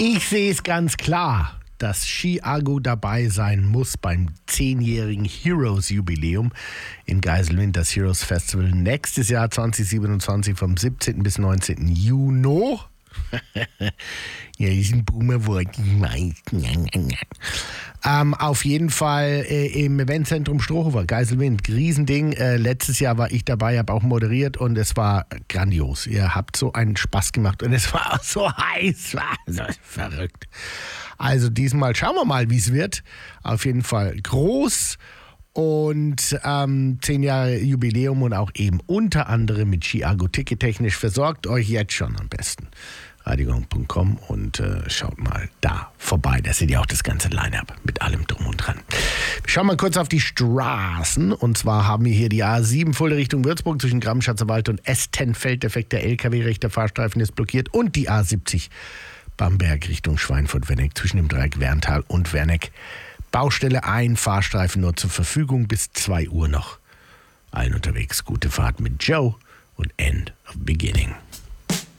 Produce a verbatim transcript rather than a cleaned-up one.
Ich sehe es ganz klar, dass Ski-Argo dabei sein muss beim zehnjährigen Heroes-Jubiläum in Geiselwind, das Heroes Festival nächstes Jahr zwanzig siebenundzwanzig vom siebzehnten bis neunzehnten Juni. Ja, ist ein Boomerwort. Ähm, auf jeden Fall äh, im Eventzentrum Strohhofer, Geiselwind, Riesending. Äh, letztes Jahr war ich dabei, habe auch moderiert und es war grandios. Ihr habt so einen Spaß gemacht und es war auch so heiß, war so verrückt. Also diesmal schauen wir mal, wie es wird. Auf jeden Fall groß und ähm, zehn Jahre Jubiläum und auch eben unter anderem mit Ski-Argo tickettechnisch. Versorgt euch jetzt schon am besten. radiogong punkt com und äh, schaut mal da vorbei. Da seht ihr auch das ganze Line-Up mit allem drum und dran. Wir schauen mal kurz auf die Straßen. Und zwar haben wir hier die A sieben Fulda Richtung Würzburg zwischen Gramm-Schatzerwald und Estenfeld. Defekter L K W, rechter Fahrstreifen ist blockiert. Und die A siebzig Bamberg Richtung Schweinfurt-Werneck zwischen dem Dreieck Werntal und Werneck. Baustelle, ein Fahrstreifen nur zur Verfügung bis zwei Uhr noch. Allen unterwegs. Gute Fahrt mit Joe und End of Beginning.